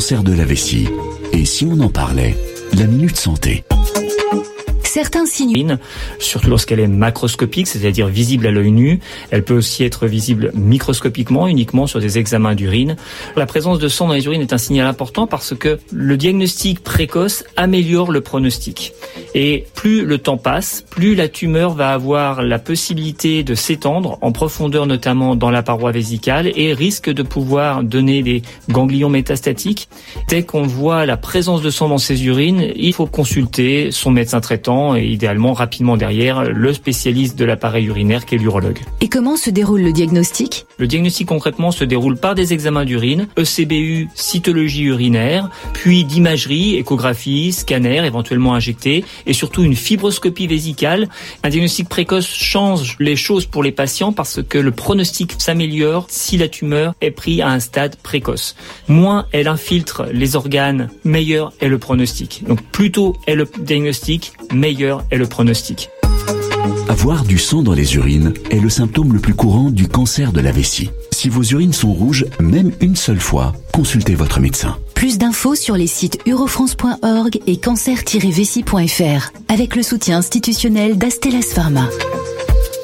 cancer de la vessie. Et si on en parlait, la Minute Santé. Certains signes, surtout lorsqu'elle est macroscopique, c'est-à-dire visible à l'œil nu. Elle peut aussi être visible microscopiquement, uniquement sur des examens d'urine. La présence de sang dans les urines est un signal important parce que le diagnostic précoce améliore le pronostic. Et plus le temps passe, plus la tumeur va avoir la possibilité de s'étendre en profondeur, notamment dans la paroi vésicale, et risque de pouvoir donner des ganglions métastatiques. Dès qu'on voit la présence de sang dans ses urines, il faut consulter son médecin traitant et idéalement rapidement derrière le spécialiste de l'appareil urinaire qui est l'urologue. Et comment se déroule le diagnostic ? Le diagnostic concrètement se déroule par des examens d'urine, ECBU, cytologie urinaire, puis d'imagerie, échographie, scanner éventuellement injecté et surtout une fibroscopie vésicale. Un diagnostic précoce change les choses pour les patients parce que le pronostic s'améliore si la tumeur est prise à un stade précoce. Moins elle infiltre les organes, meilleur est le pronostic. Donc plus tôt est le diagnostic, meilleur est le pronostic. Avoir du sang dans les urines est le symptôme le plus courant du cancer de la vessie. Si vos urines sont rouges, même une seule fois, consultez votre médecin. Plus d'infos sur les sites urofrance.org et cancer-vessie.fr avec le soutien institutionnel d'Astellas Pharma.